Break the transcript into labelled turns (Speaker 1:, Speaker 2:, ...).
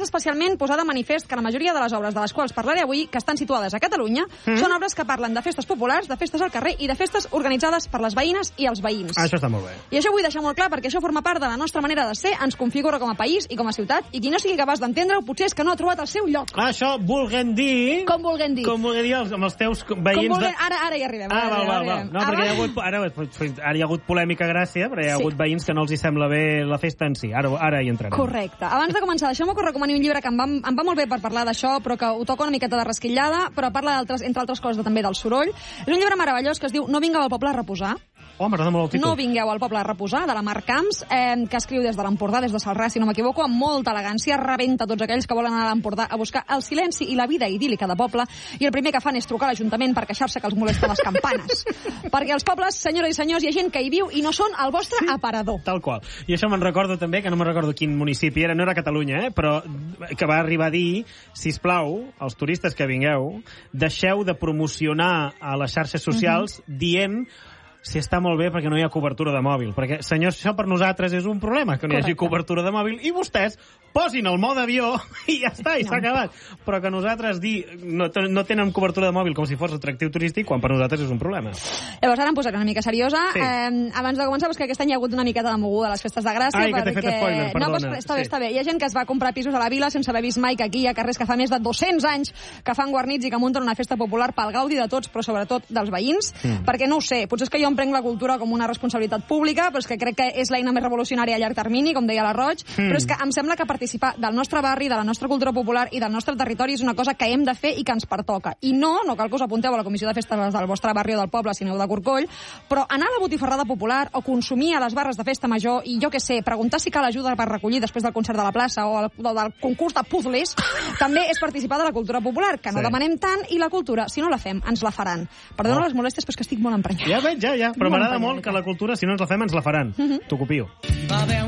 Speaker 1: especialment posar de manifest que la majoria de les obres de les quals parlaré avui, que estan situades a Catalunya, són obres que parlen de festes populars, de festes al carrer i de festes organitzades per les veïnes i els veïns.
Speaker 2: Això està molt bé.
Speaker 1: I això ho vull deixar molt clar perquè això forma part de la nostra manera de ser, ens configura com a país i com a ciutat, i qui no sigui capaç d'entendre-ho potser és que no ha trobat el seu lloc.
Speaker 2: Això volguem dir...
Speaker 1: Com vulguem dir?
Speaker 2: Com vulguem dir amb els teus veïns...
Speaker 1: Ara hi arribem.
Speaker 2: Val. No, perquè ara hi ha hagut polèmica, gràcia, però hi ha hagut veïns que no els hi sembla bé la festa en si. Ara hi entrarem.
Speaker 1: Correcte. Abans de començar, deixeu-me que us recomani un llibre que em va molt bé per parlar d'això, però que ho toca una miqueta de rasquillada, però parla, entre altres coses, també del soroll. És un llibre meravellós que es diu No vingueu al poble a reposar.
Speaker 2: Oh, m'agrada molt el títol.
Speaker 1: No vingueu al poble a reposar, de la Mar Camps, que escriu des de l'Empordà, des de Celrà, si no m'equivoco, amb molta elegància, rebenta tots aquells que volen anar a l'Empordà a buscar el silenci i la vida idíl·lica de poble, i el primer que fan és trucar a l'Ajuntament per queixar-se que els molesten les campanes. Perquè els pobles, senyores i senyors, hi ha gent que hi viu i no són el vostre aparador.
Speaker 2: Tal qual. I això me'n recordo també, que no me'n recordo quin municipi era, no era Catalunya, però que va arribar a dir, sisplau, als turistes que vingueu, deixeu de promocionar a les xarxes socials dient si està molt bé perquè no hi ha cobertura de mòbil. Perquè, senyors, això per nosaltres és un problema, que no hi hagi cobertura de mòbil, i vostès posin el mode avió i ja està, i s'ha acabat. Però que nosaltres no tenen cobertura de mòbil com si fos atractiu turístic, quan per nosaltres és un problema.
Speaker 1: Llavors, ara em posaré una mica seriosa.
Speaker 2: Sí.
Speaker 1: Abans de començar, que aquest any hi ha hagut una miqueta de moguda a les festes de Gràcia.
Speaker 2: Ai, que t'he fet spoiler, perdona.
Speaker 1: No, està bé. Hi ha gent que es va comprar pisos a la vila sense haver vist mai que aquí hi ha carrers que fa més de 200 anys que fan guarnits i que munten una festa popular pel gaudi de tots, però sobretot dels veïns. Perquè no ho sé, potser és que jo em prenc la cultura com una responsabilitat pública, però és que crec que és l'eina més revolucionària a llarg termini, com deia la Roig, però és que em sembla que participar del nostre barri, de la nostra cultura popular i del nostre territori és una cosa que hem de fer i que ens pertoca. I no cal que us apunteu a la comissió de festes del vostre barri o del poble si aneu de Corcoll, però anar a la botifarrada popular o consumir a les barres de festa major i, jo què sé, preguntar si cal ajuda per recollir després del concert de la plaça o del concurs de puzzles, també és participar de la cultura popular, que no demanem tant, i la cultura, si no la fem, ens la faran. Perdona les molèsties, però és que estic molt emprenyada.
Speaker 2: Ja veig, però m'agrada molt que la cultura, si no ens la fem, ens la faran. T'ho copio.
Speaker 3: Va haver